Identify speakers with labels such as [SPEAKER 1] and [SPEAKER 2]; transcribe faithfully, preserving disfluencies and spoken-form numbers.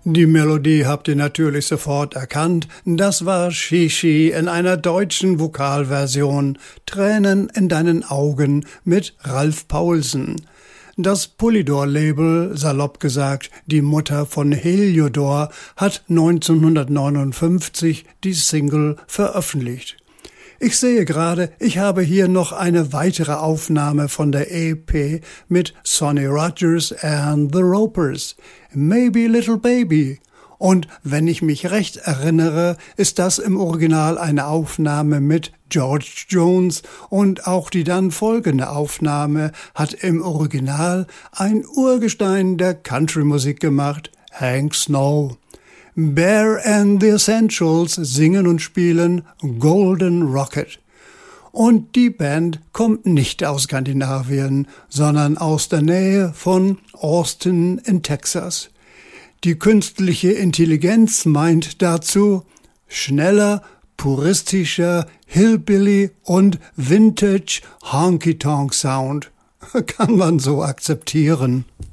[SPEAKER 1] Die Melodie habt ihr natürlich sofort erkannt. Das war Shishi in einer deutschen Vokalversion. Tränen in deinen Augen mit Ralf Paulsen. Das Polydor-Label, salopp gesagt, die Mutter von Heliodor, hat neunzehnhundertneunundfünfzig die Single veröffentlicht. Ich sehe gerade, ich habe hier noch eine weitere Aufnahme von der E P mit Sonny Rogers and the Ropers, Maybe Little Baby. Und wenn ich mich recht erinnere, ist das im Original eine Aufnahme mit George Jones und auch die dann folgende Aufnahme hat im Original ein Urgestein der Country-Musik gemacht, Hank Snow. Bear and the Essentials singen und spielen Golden Rocket. Und die Band kommt nicht aus Skandinavien, sondern aus der Nähe von Austin in Texas. Die künstliche Intelligenz meint dazu schneller, puristischer, Hillbilly und Vintage Honky-Tonk Sound. Kann man so akzeptieren.